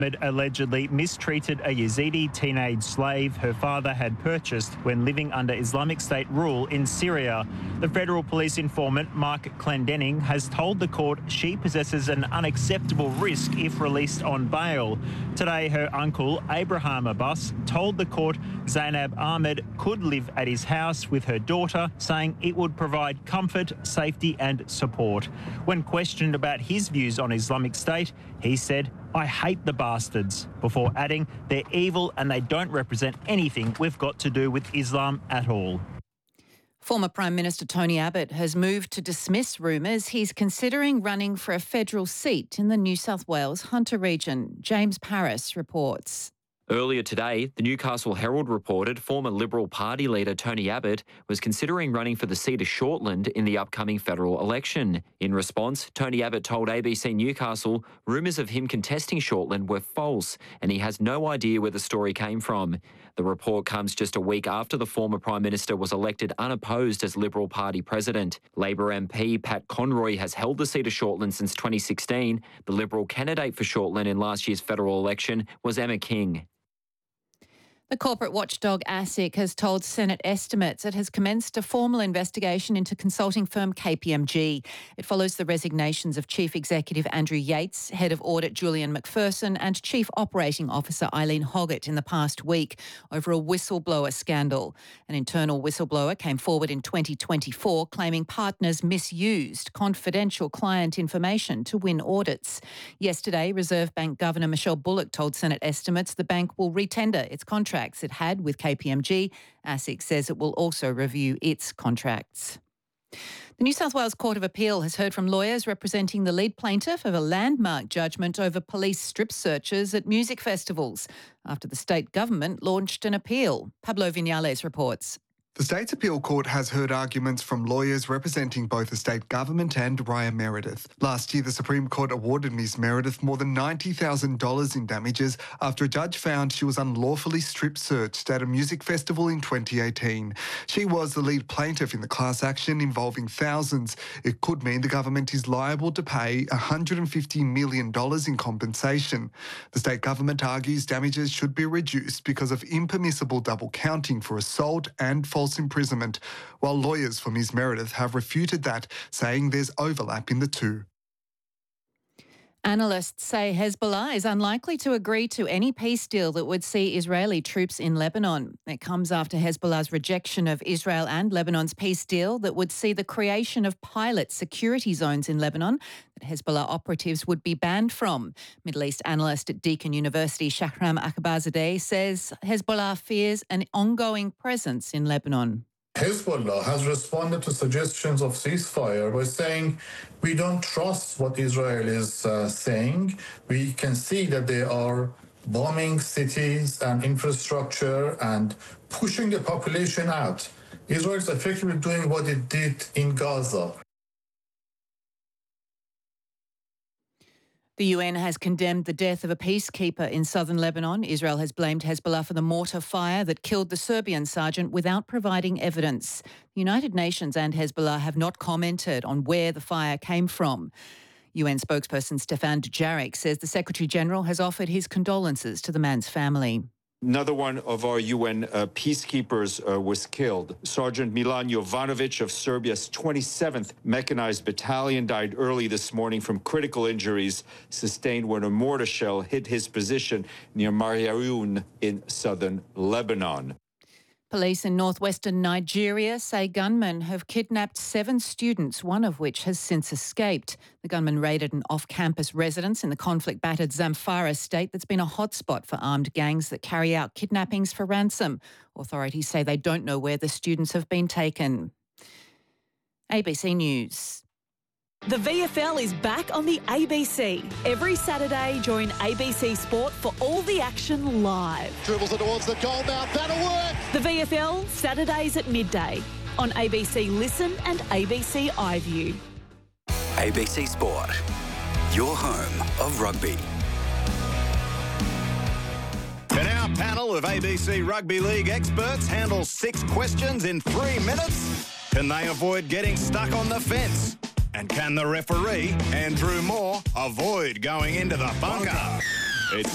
Allegedly mistreated a Yazidi teenage slave her father had purchased when living under Islamic State rule in Syria. The federal police informant Mark Clendenning has told the court she possesses an unacceptable risk if released on bail. Today, her uncle, Abraham Abbas, told the court Zainab Ahmed could live at his house with her daughter, saying it would provide comfort, safety and support. When questioned about his views on Islamic State, he said, "I hate the bastards," before adding, "They're evil and they don't represent anything we've got to do with Islam at all." Former Prime Minister Tony Abbott has moved to dismiss rumours he's considering running for a federal seat in the New South Wales Hunter region. James Paris reports. Earlier today, the Newcastle Herald reported former Liberal Party leader Tony Abbott was considering running for the seat of Shortland in the upcoming federal election. In response, Tony Abbott told ABC Newcastle rumours of him contesting Shortland were false and he has no idea where the story came from. The report comes just a week after the former Prime Minister was elected unopposed as Liberal Party president. Labor MP Pat Conroy has held the seat of Shortland since 2016. The Liberal candidate for Shortland in last year's federal election was Emma King. The corporate watchdog ASIC has told Senate Estimates it has commenced a formal investigation into consulting firm KPMG. It follows the resignations of Chief Executive Andrew Yates, Head of Audit Julian McPherson and Chief Operating Officer Eileen Hoggett in the past week over a whistleblower scandal. An internal whistleblower came forward in 2024 claiming partners misused confidential client information to win audits. Yesterday, Reserve Bank Governor Michelle Bullock told Senate Estimates the bank will retender its contract it had with KPMG. ASIC says it will also review its contracts. The New South Wales Court of Appeal has heard from lawyers representing the lead plaintiff of a landmark judgment over police strip searches at music festivals after the state government launched an appeal. Pablo Vinales reports. The State's Appeal Court has heard arguments from lawyers representing both the state government and Raya Meredith. Last year, the Supreme Court awarded Ms Meredith more than $90,000 in damages after a judge found she was unlawfully strip-searched at a music festival in 2018. She was the lead plaintiff in the class action involving thousands. It could mean the government is liable to pay $150 million in compensation. The state government argues damages should be reduced because of impermissible double counting for assault and false imprisonment, while lawyers for Ms Meredith have refuted that, saying there's overlap in the two. Analysts say Hezbollah is unlikely to agree to any peace deal that would see Israeli troops in Lebanon. It comes after Hezbollah's rejection of Israel and Lebanon's peace deal that would see the creation of pilot security zones in Lebanon that Hezbollah operatives would be banned from. Middle East analyst at Deakin University Shahram Akbarzadeh says Hezbollah fears an ongoing presence in Lebanon. Hezbollah has responded to suggestions of ceasefire by saying, we don't trust what Israel is saying. We can see that they are bombing cities and infrastructure and pushing the population out. Israel is effectively doing what it did in Gaza. The UN has condemned the death of a peacekeeper in southern Lebanon. Israel has blamed Hezbollah for the mortar fire that killed the Serbian sergeant without providing evidence. The United Nations and Hezbollah have not commented on where the fire came from. UN spokesperson Stefan Dujarric says the Secretary-General has offered his condolences to the man's family. Another one of our UN peacekeepers was killed. Sergeant Milan Jovanovic of Serbia's 27th Mechanized Battalion died early this morning from critical injuries sustained when a mortar shell hit his position near Mariaoun in southern Lebanon. Police in northwestern Nigeria say gunmen have kidnapped 7 students, one of which has since escaped. The gunmen raided an off-campus residence in the conflict-battered Zamfara state that's been a hotspot for armed gangs that carry out kidnappings for ransom. Authorities say they don't know where the students have been taken. ABC News. The VFL is back on the ABC. Every Saturday, join ABC Sport for all the action live. Dribbles it towards the goal mouth, that'll work! The VFL, Saturdays at midday on ABC Listen and ABC iView. ABC Sport, your home of rugby. Can our panel of ABC Rugby League experts handle 6 questions in 3 minutes? Can they avoid getting stuck on the fence? And can the referee, Andrew Moore, avoid going into the bunker?